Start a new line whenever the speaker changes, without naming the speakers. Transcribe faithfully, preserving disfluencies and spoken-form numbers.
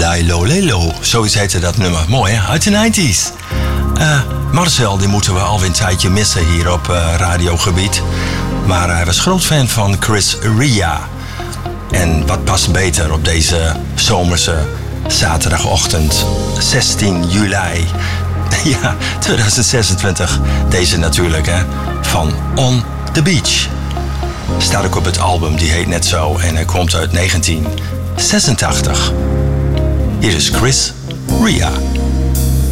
Lilo Lelo, zoiets heette dat nummer. Mooi hè, uit de negentig. Uh, Marcel, die moeten we alweer een tijdje missen hier op uh, radiogebied. Maar hij was groot fan van Chris Ria. En wat past beter op deze zomerse zaterdagochtend, zestien juli. Ja, tweeduizend zesentwintig. Deze natuurlijk, hè, van On the Beach. Staat ook op het album, die heet net zo. En hij komt uit negentien zesentachtig. Hier is Chris Ria.